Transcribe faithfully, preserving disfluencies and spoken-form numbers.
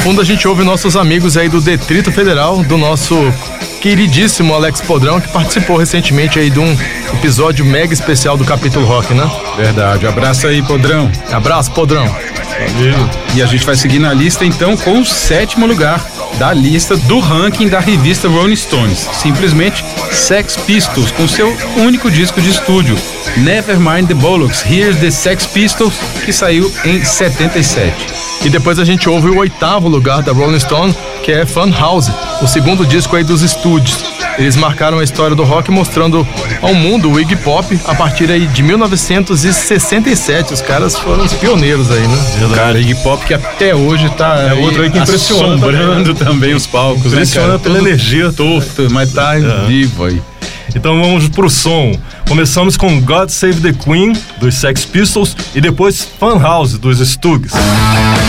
fundo a gente ouve nossos amigos aí do Distrito Federal, do nosso queridíssimo Alex Podrão, que participou recentemente aí de um episódio mega especial do Capítulo Rock, né? Verdade, abraço aí, Podrão. Abraço, Podrão. Valeu. E a gente vai seguir na lista então com o sétimo lugar da lista do ranking da revista Rolling Stones, simplesmente Sex Pistols, com seu único disco de estúdio, Nevermind the Bollocks, Here's the Sex Pistols, que saiu em setenta e sete. E depois a gente ouve o oitavo lugar da Rolling Stone, que é Funhouse, o segundo disco aí dos estúdios. Eles marcaram a história do rock mostrando ao mundo o Iggy Pop a partir aí de mil novecentos e sessenta e sete. Os caras foram os pioneiros aí, né? O cara, Iggy Pop, que até hoje tá é aí outro aí que impressiona assombrando também, também os palcos. Impressiona, né, pela Todo energia. Torto, mas tá é. vivo aí. Então vamos pro som. Começamos com God Save the Queen, dos Sex Pistols, e depois Funhouse, dos Stooges.